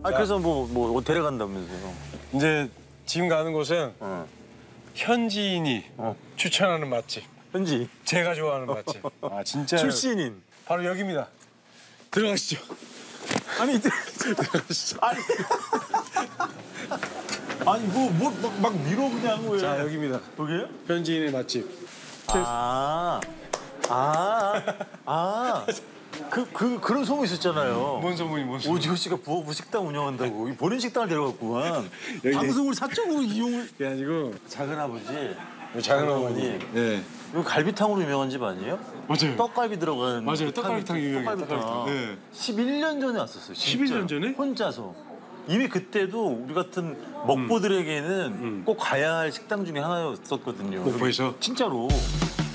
아 그래서 뭐 데려간다면서요. 이제 지금 가는 곳은 현지인이 추천하는 맛집. 현지 제가 좋아하는 맛집. 아 진짜. 출신인. 바로 여기입니다. 들어가시죠. 아니 들어가시죠. 아니 막 밀어 그냥 왜? 자 여기입니다. 여기요? 현지인의 맛집. 그런 소문 있었잖아요. 뭔 소문이 뭔 소문? 오지호 씨가 부업부 식당 운영한다고 본인 식당을 데려갔구만. 여기- 방송을 사적으로 이용을. 그게 아니고 작은 아버지. 작은 어머니. 네. 이거 갈비탕으로 유명한 집 아니에요? 맞아요. 떡갈비 들어간. 맞아요. 떡갈비탕 유명해요. 떡갈비탕. 떡갈비탕. 네. 11년 전에 왔었어요. 진짜. 11년 전에? 혼자서. 이미 그때도 우리 같은 먹보들에게는 꼭 가야 할 식당 중에 하나였었거든요. 목포에서? 진짜로.